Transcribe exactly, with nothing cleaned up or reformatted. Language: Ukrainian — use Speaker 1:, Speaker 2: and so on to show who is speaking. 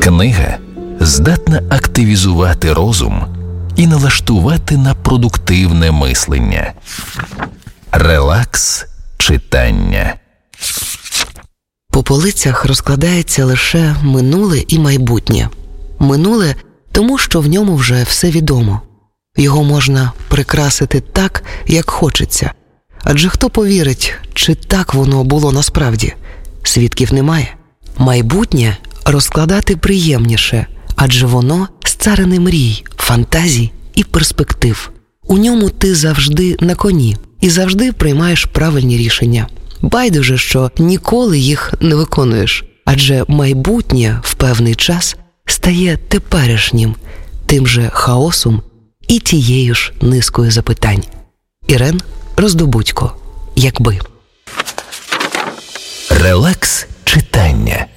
Speaker 1: Книга здатна активізувати розум і налаштувати на продуктивне мислення. Релакс читання.
Speaker 2: По полицях розкладається лише минуле і майбутнє. Минуле тому, що в ньому вже все відомо. Його можна прикрасити так, як хочеться. Адже хто повірить, чи так воно було насправді? Свідків немає. Майбутнє розкладати приємніше, адже воно сцарене мрій, фантазій і перспектив. У ньому ти завжди на коні і завжди приймаєш правильні рішення. Байдуже, що ніколи їх не виконуєш, адже майбутнє в певний час стає теперішнім, тим же хаосом і тією ж низкою запитань. Ірен Роздобудько. Якби.
Speaker 1: Релакс читання.